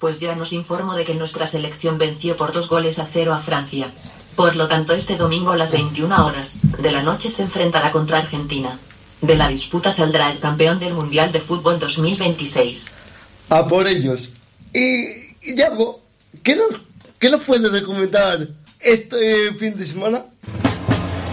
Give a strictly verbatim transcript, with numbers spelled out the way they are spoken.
Pues ya nos informo de que nuestra selección venció por dos goles a cero a Francia. Por lo tanto, este domingo a las veintiuna horas de la noche se enfrentará contra Argentina. De la disputa saldrá el campeón del Mundial de Fútbol dos mil veintiséis. A por ellos. Y, Yago, ¿qué nos, qué nos puedes recomendar este fin de semana?